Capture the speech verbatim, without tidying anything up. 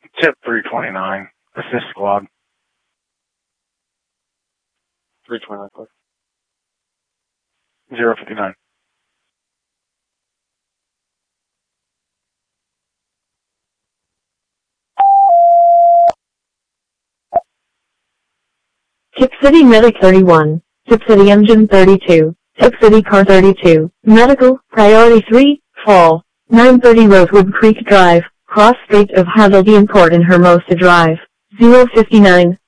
Tip three twenty-nine. Assist squad. three twenty-nine, clear. zero fifty-nine. Tip City Medic thirty-one. Tip City Engine thirty-two. Tip City Car thirty-two. Medical, Priority three, Fall. nine thirty Rosewood Creek Drive, Cross Strait of Havildian Port in Hermosa Drive. zero fifty-nine.